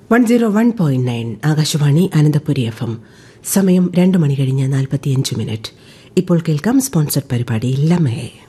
101.9 Akashvani Ananthapuri FM. സമയം 2 മണി കഴിഞ്ഞ് 45 minute. ഇപ്പോൾ കേൾക്കാം സ്പോൺസർഡ് പരിപാടി ലമേ.